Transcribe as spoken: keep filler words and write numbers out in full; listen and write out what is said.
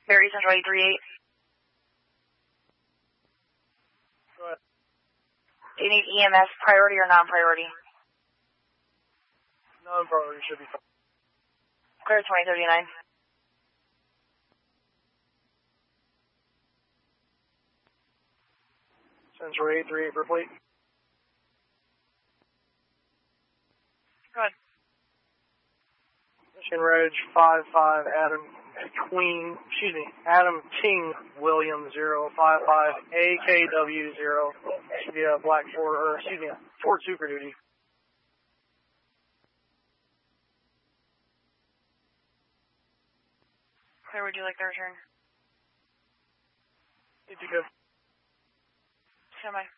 Barry Central eight three eight. Go ahead. Do you need E M S priority or non-priority? Non-priority should be fine. Clear twenty thirty-nine. Central eight three eight for plate. Go ahead. Mission Reg five five Adam Queen, excuse me, Adam King William zero five five A K W zero. Should be a black Ford, or excuse me, a Ford Super Duty. Clear, would you like the return? Need to go. Stand by.